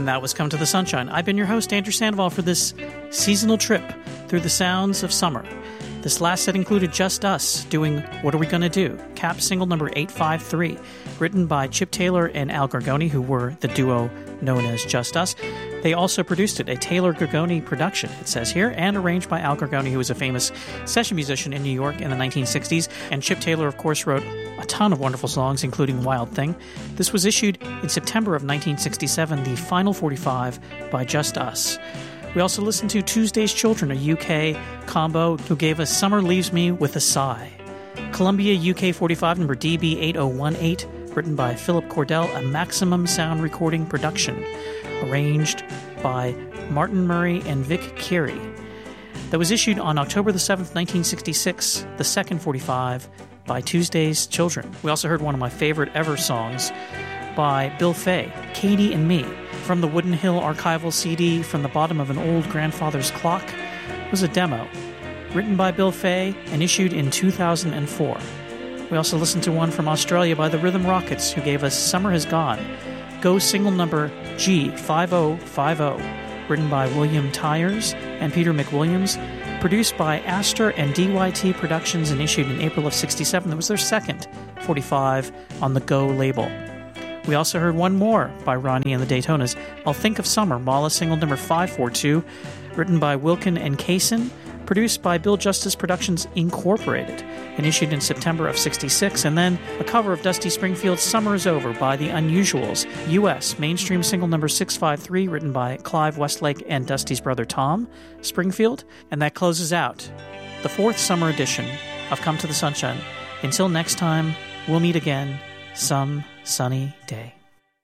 And that was Come to the Sunshine. I've been your host, Andrew Sandoval, for this seasonal trip through the sounds of summer. This last set included Just Us doing What Are We Gonna Do? Cap single number 853, written by Chip Taylor and Al Gorgoni, who were the duo known as Just Us. They also produced it, a Taylor Gorgoni production, it says here, and arranged by Al Gorgoni, who was a famous session musician in New York in the 1960s. And Chip Taylor, of course, wrote a ton of wonderful songs, including Wild Thing. This was issued in September of 1967, the final 45 by Just Us. We also listened to Tuesday's Children, a UK combo who gave us Summer Leaves Me with a Sigh. Columbia UK 45 number DB8018, written by Philip Cordell, a Maximum Sound recording production, arranged by Martin Murray and Vic Carey. That was issued on October the 7th, 1966, the second 45 by Tuesday's Children. We also heard one of my favorite ever songs by Bill Fay, Katie and Me, from the Wooden Hill archival CD From the Bottom of an Old Grandfather's Clock. It was a demo, written by Bill Fay and issued in 2004. We also listened to one from Australia by the Rhythm Rockets, who gave us Summer Has Gone, Go single number G5050, written by William Tyers and Peter McWilliams, produced by Astor and DYT Productions and issued in April of 67. That was their second 45 on the Go label. We also heard one more by Ronnie and the Daytonas, I'll Think of Summer, Mala single number 542, written by Wilkin and Kaysen, produced by Bill Justice Productions Incorporated, and issued in September of 66, and then a cover of Dusty Springfield's Summer Is Over by The Unusuals, U.S., mainstream single number 653, written by Clive Westlake and Dusty's brother Tom Springfield, and that closes out the fourth summer edition of Come to the Sunshine. Until next time, we'll meet again some sunny day.